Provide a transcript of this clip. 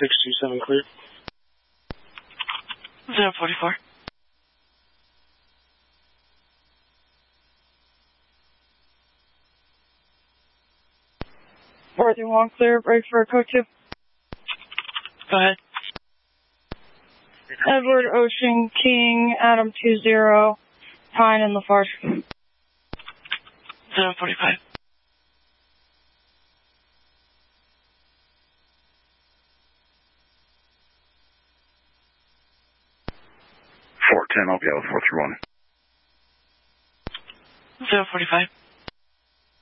627 clear. 044. Worthy 1 clear, break for code 2. Go ahead. Edward, Ocean, King, Adam 20, Pine and Lafarge. 045. I'll be out with 431. 045.